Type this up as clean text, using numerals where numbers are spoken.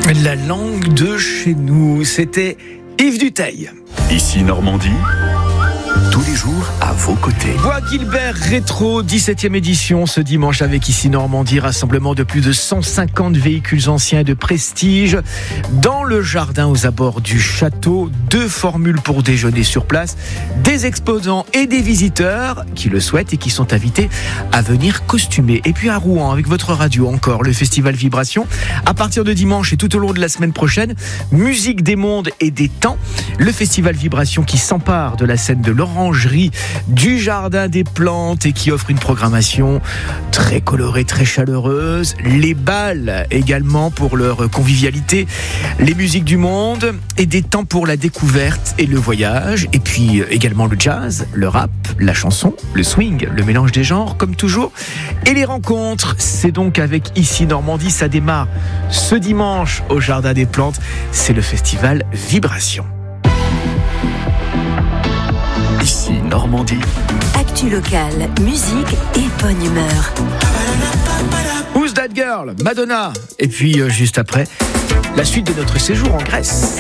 La langue de chez nous, c'était Yves Duteil. Ici Normandie, tous les jours à vos côtés. Bois Guilbert Rétro, 17e édition ce dimanche avec Ici Normandie, rassemblement de plus de 150 véhicules anciens et de prestige dans le jardin aux abords du château. 2 formules pour déjeuner sur place, des exposants et des visiteurs qui le souhaitent et qui sont invités à venir costumer. Et puis à Rouen, avec votre radio encore, le festival Vibration. À partir de dimanche et tout au long de la semaine prochaine, musique des mondes et des temps. Le festival Vibration qui s'empare de la scène de l'Orangerie, du Jardin des Plantes et qui offre une programmation très colorée, très chaleureuse. Les bals également pour leur convivialité, les musiques du monde et des temps pour la découverte et le voyage. Et puis également le jazz, le rap, la chanson, le swing, le mélange des genres comme toujours. Et les rencontres, c'est donc avec Ici Normandie, ça démarre ce dimanche au Jardin des Plantes. C'est le festival Vibration. Ici Normandie. Actu locale, musique et bonne humeur. Who's That Girl, Madonna. Et puis juste après, la suite de notre séjour en Grèce.